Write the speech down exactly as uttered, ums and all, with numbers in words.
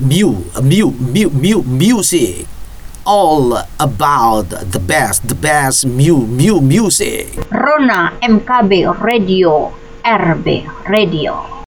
Mu, mu, mu, mu, music. All about the best, the best mu, mu, music. Rona M K B Radio, R B Radio.